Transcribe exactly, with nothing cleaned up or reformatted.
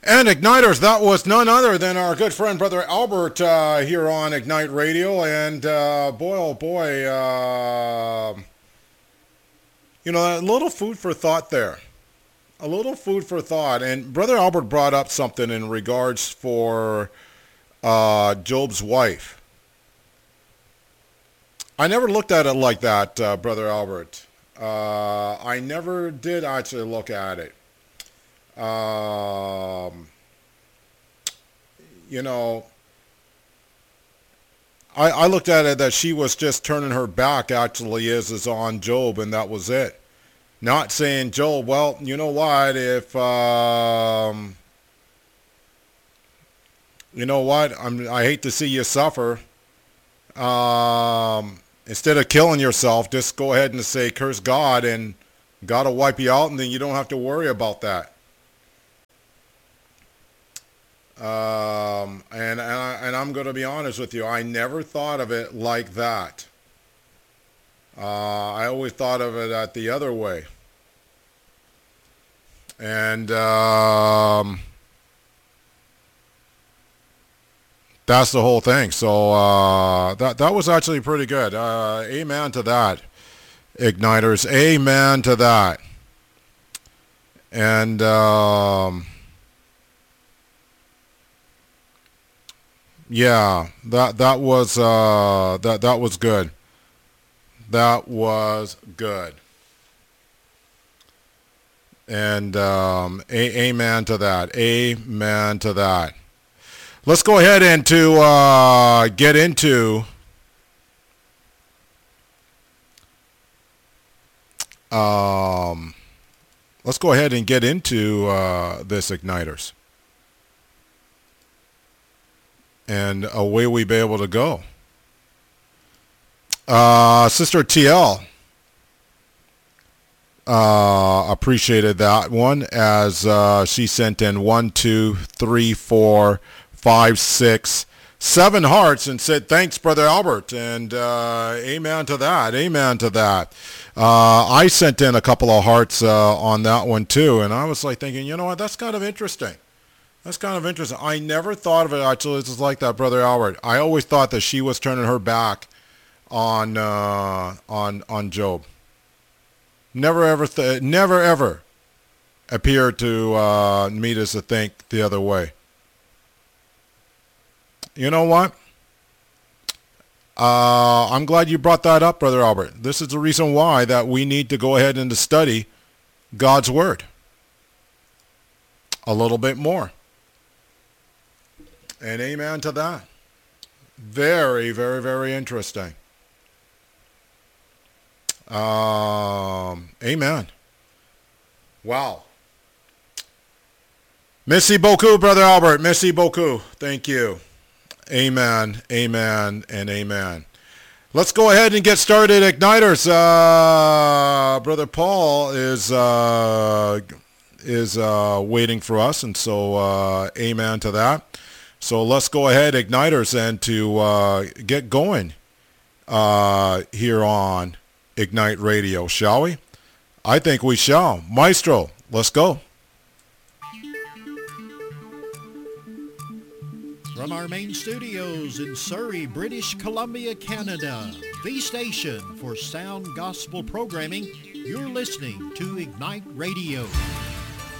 And Igniters, that was none other than our good friend, Brother Albert, uh, here on Ignite Radio. And uh, boy, oh boy, uh, you know, a little food for thought there. A little food for thought. And Brother Albert brought up something in regards for uh, Job's wife. I never looked at it like that, uh, Brother Albert. Uh, I never did actually look at it. Um, you know, I, I looked at it that she was just turning her back actually is, is on Job, and that was it. Not saying, Job, well, you know what, if, um, you know what, I'm, I hate to see you suffer. Um, instead of killing yourself, just go ahead and say, curse God, and God will wipe you out, and then you don't have to worry about that. Um, and, and, I, and I'm going to be honest with you, I never thought of it like that. Uh, I always thought of it at the other way. And um, that's the whole thing. So uh, that, that was actually pretty good. Uh, amen to that, Igniters. Amen to that. And... Um, Yeah, that that was uh, that that was good. That was good. And um, a- amen to that. Amen to that. Let's go ahead and to uh, get into um, let's go ahead and get into uh, this, Igniters. And away we be able to go. Uh, Sister T L uh, appreciated that one as uh, she sent in one, two, three, four, five, six, seven hearts and said, thanks, Brother Albert. And uh, amen to that. Amen to that. Uh, I sent in a couple of hearts uh, on that one too. And I was like thinking, you know what, that's kind of interesting. That's kind of interesting. I never thought of it actually just like that, Brother Albert. I always thought that she was turning her back on uh, on on Job. Never ever, th- never ever appeared to uh, me to think the other way. You know what? Uh, I'm glad you brought that up, Brother Albert. This is the reason why that we need to go ahead and to study God's Word a little bit more. And amen to that. Very, very, very interesting. Um, amen. Wow. Merci beaucoup, Brother Albert. Merci beaucoup. Thank you. Amen, amen, and amen. Let's go ahead and get started, Igniters. Uh, Brother Paul is uh, is uh, waiting for us, and so uh, amen to that. So let's go ahead, Igniters, and to uh, get going uh, here on Ignite Radio, shall we? I think we shall. Maestro, let's go. From our main studios in Surrey, British Columbia, Canada, the station for sound gospel programming, you're listening to Ignite Radio.